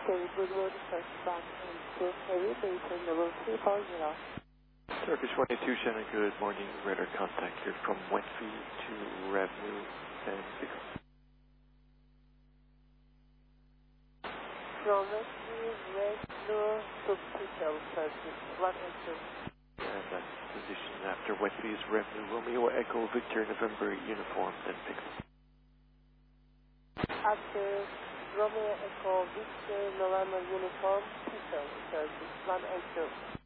good morning, first back to Heavy Basin level 340. Turkish 182 Shannon, good morning. Radar contact here from Wetfee to Revenue and 6. From Wetfee, Revenue to Pickle, Turkish 182. And that's position after Wetfee's Revenue Romeo Echo Victor November Uniform, then Pickle. After Romeo Echo Victor November Uniform, Pickle, Turkish 182.